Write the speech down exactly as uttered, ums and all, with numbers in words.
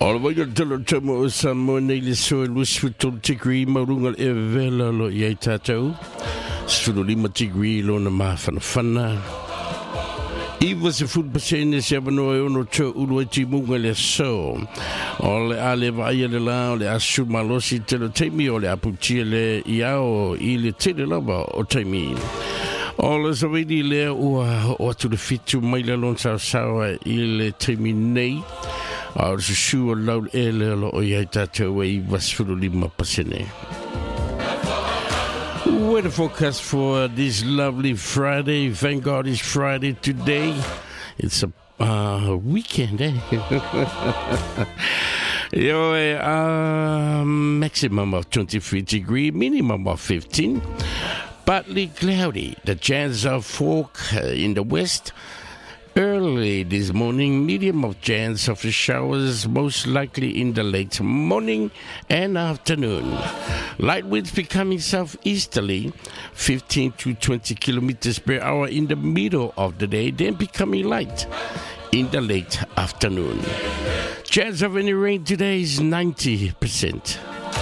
All the way to the Tomo Samuel so Louis Vuitton Tigri Marungal Evela lo ye tato. Sulima Tigri lo na mafan fana. Eva se food basene se no ono cho uluati mungale so. All ale vai le la le asu malosi te lo temi ole apuchile iao ile tele lava o temi. All is already le o o to the fit to my lon sa sa ile temi nei. Our sure loud ele o ye tato we was fully pasene. Weather forecast for this lovely Friday. Thank God it's Friday today. It's a uh, weekend, eh? Yo, uh, maximum of twenty-three degrees, minimum of fifteen. Partly cloudy. The chance of fog in the west. Early this morning, medium of chance of showers, most likely in the late morning and afternoon. Light winds becoming southeasterly, fifteen to twenty kilometers per hour in the middle of the day, then becoming light in the late afternoon. Chance of any rain today is ninety percent.